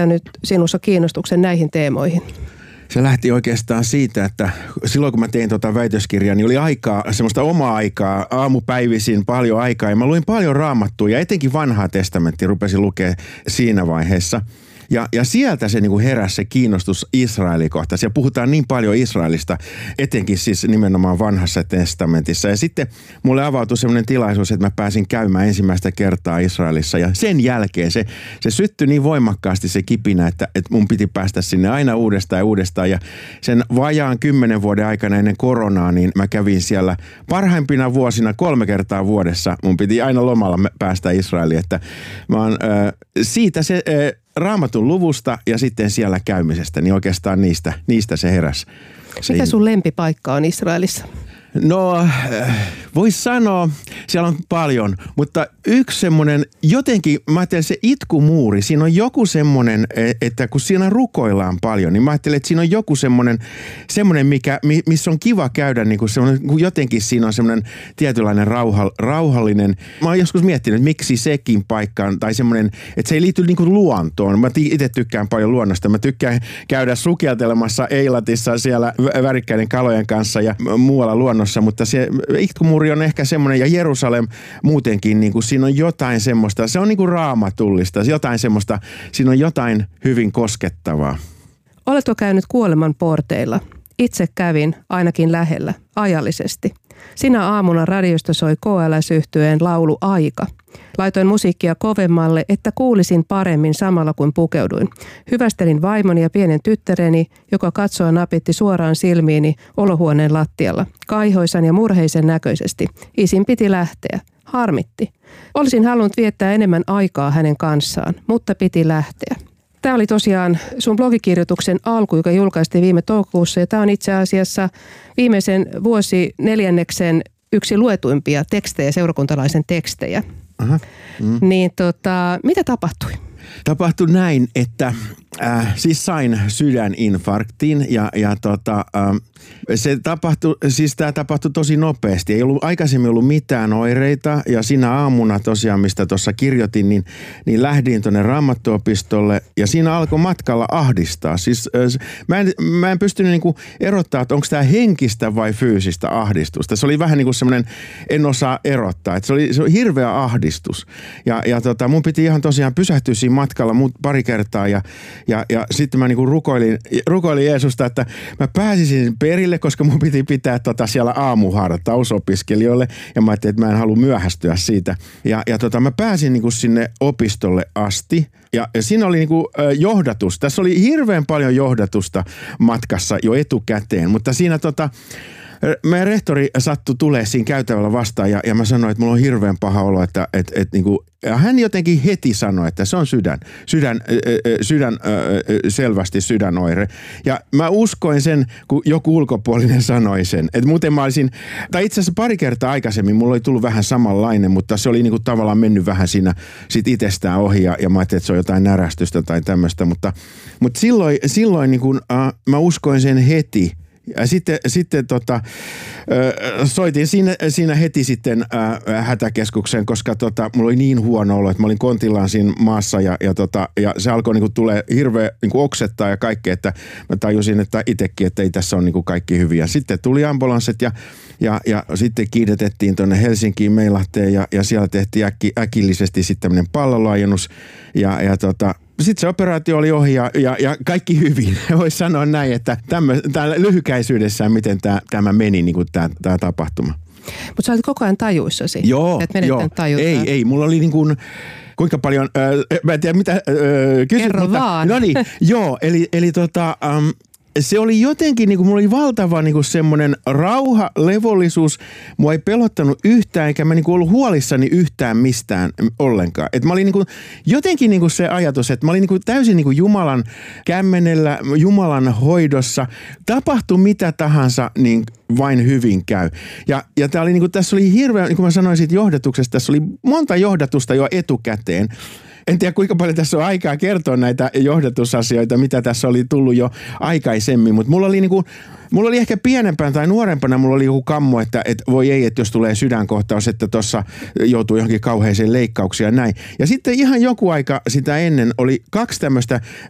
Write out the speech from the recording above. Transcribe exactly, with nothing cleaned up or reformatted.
herättänyt sinussa kiinnostuksen näihin teemoihin? Se lähti oikeastaan siitä, että silloin kun mä tein tuota väitöskirjaa, niin oli aikaa, semmoista omaa aikaa, aamupäivisin paljon aikaa. Ja mä luin paljon Raamattua ja etenkin Vanhaa testamenttia rupesin lukea siinä vaiheessa. Ja, ja sieltä se niin kuin heräsi se kiinnostus Israelin kohtaan. Siellä puhutaan niin paljon Israelista, etenkin siis nimenomaan Vanhassa testamentissa. Ja sitten mulle avautui semmoinen tilaisuus, että mä pääsin käymään ensimmäistä kertaa Israelissa. Ja sen jälkeen se, se syttyi niin voimakkaasti se kipinä, että, että mun piti päästä sinne aina uudestaan ja uudestaan. Ja sen vajaan kymmenen vuoden aikana ennen koronaa, niin mä kävin siellä parhaimpina vuosina kolme kertaa vuodessa. Mun piti aina lomalla päästä Israeliin. Että mä oon, äh, siitä se... Äh, Raamatun luvusta ja sitten siellä käymisestä, niin oikeastaan niistä, niistä se heräsi. Se Mikä sun lempipaikka on Israelissa? No, voisi sanoa, siellä on paljon, mutta yksi semmoinen, jotenkin, mä ajattelen se itkumuuri, siinä on joku semmoinen, että kun siinä rukoillaan paljon, niin mä ajattelen, että siinä on joku semmoinen, semmoinen mikä, missä on kiva käydä, niin kuin semmoinen, jotenkin siinä on semmoinen tietynlainen rauha, rauhallinen. Mä oon joskus miettinyt, että miksi sekin paikka on, tai semmoinen, että se ei liity niin kuin luontoon. Mä itse tykkään paljon luonnosta. Mä tykkään käydä sukeltelemassa Eilatissa siellä värikkäiden kalojen kanssa ja muualla luonnossa. Mutta se itkumuuri on ehkä semmoinen, ja Jerusalem muutenkin, niin kuin siinä on jotain semmoista, se on niin kuin raamatullista, jotain semmoista, siinä on jotain hyvin koskettavaa. Oletko käynyt kuoleman porteilla? Itse kävin, ainakin lähellä, ajallisesti. Sinä aamuna radiosta soi K L S-yhtyeen laulu Aika. Laitoin musiikkia kovemmalle, että kuulisin paremmin samalla kuin pukeuduin. Hyvästelin vaimoni ja pienen tyttäreni, joka katsoi napitti suoraan silmiini olohuoneen lattialla. Kaihoisan ja murheisen näköisesti. Isin piti lähteä. Harmitti. Olisin halunnut viettää enemmän aikaa hänen kanssaan, mutta piti lähteä. Tämä oli tosiaan sun blogikirjoituksen alku, joka julkaistiin viime toukokuussa, ja tämä on itse asiassa viimeisen vuosi neljänneksen yksi luetuimpia tekstejä, seurakuntalaisen tekstejä. Aha. Mm. Niin tota, mitä tapahtui? Tapahtui näin, että äh, siis sain sydäninfarktin ja, ja tota, äh, se tapahtui, siis tämä tapahtui tosi nopeasti. Ei ollut aikaisemmin ollut mitään oireita ja siinä aamuna tosiaan, mistä tuossa kirjoitin, niin, niin lähdin tuonne Raamattuopistolle ja siinä alkoi matkalla ahdistaa. Siis äh, mä, en, mä en pystynyt niinku erottaa, että onko tämä henkistä vai fyysistä ahdistusta. Se oli vähän niin kuin semmoinen, en osaa erottaa, että se oli, se oli hirveä ahdistus. Ja, ja tota, mun piti ihan tosiaan pysähtyä siinä matkalla pari kertaa ja, ja, ja sitten mä niinku rukoilin, rukoilin Jeesusta, että mä pääsisin perille, koska mun piti pitää tota siellä aamuhartaus opiskelijoille ja mä ajattelin, että mä en halua myöhästyä siitä. Ja, ja tota, mä pääsin niinku sinne opistolle asti ja, ja siinä oli niinku äh, johdatus. Tässä oli hirveän paljon johdatusta matkassa jo etukäteen, mutta siinä tota meidän rehtori sattui tulee siinä käytävällä vastaan ja, ja mä sanoin, että mulla on hirveän paha olo, että et, et, niinku, ja hän jotenkin heti sanoi, että se on sydän, sydän, äh, sydän äh, selvästi sydänoire. Ja mä uskoin sen, kun joku ulkopuolinen sanoi sen. Että muuten mä olisin, tai itse asiassa pari kertaa aikaisemmin mulla oli tullut vähän samanlainen, mutta se oli niinku tavallaan mennyt vähän siinä sit itsestään ohi ja, ja mä ajattelin, että se on jotain närästystä tai tämmöistä. Mutta, mutta silloin, silloin niinku, äh, mä uskoin sen heti. Ja sitten, sitten tota, soitin siinä, siinä heti sitten äh, hätäkeskukseen, koska tota, mulla oli niin huono olo, että mä olin kontillaan siinä maassa ja, ja, tota, ja se alkoi niinku tulee hirveä niinku oksettaa ja kaikkea, että mä tajusin, että itsekin, että ei tässä ole niinku kaikki hyviä. Sitten tuli ambulanssit ja, ja, ja sitten kiidetettiin tuonne Helsinkiin Meilahteen ja, ja siellä tehtiin äkki, äkillisesti sitten tämmöinen pallolaajennus ja, ja tota, sitten se operaatio oli ohi ja, ja, ja kaikki hyvin. Voisi sanoa näin, että tämä lyhykäisyydessään, miten tämä, tämä meni, niin kuin tämä, tämä tapahtuma. Mutta sä olit koko ajan tajuissasi. Joo, joo. Ei, ei. Mulla oli niin kuin, kuinka paljon, äh, mä en tiedä mitä äh, kysyt. Kerro mutta, vaan. No niin, joo. Eli, eli tota... Ähm, se oli jotenkin, niin kuin, mulla oli valtava niin kuin semmoinen rauha, levollisuus. Mua ei pelottanut yhtään, eikä mä niin kuin ollut huolissani yhtään mistään ollenkaan. Et mä olin niin kuin, jotenkin niin kuin se ajatus, että mä olin niin kuin täysin niin kuin Jumalan kämmenellä, Jumalan hoidossa. Tapahtui mitä tahansa, niin vain hyvin käy. Ja, ja tää oli, niin kuin, tässä oli hirveän, niin kuin mä sanoin siitä johdatuksesta, tässä oli monta johdatusta jo etukäteen. En tiedä, kuinka paljon tässä on aikaa kertoa näitä johdatusasioita, mitä tässä oli tullut jo aikaisemmin, mutta mulla oli, niinku, mulla oli ehkä pienempänä tai nuorempana, mulla oli joku kammo, että et voi ei, että jos tulee sydänkohtaus, että tuossa joutuu johonkin kauheeseen leikkauksiin ja näin. Ja sitten ihan joku aika sitä ennen oli kaksi tämmöistä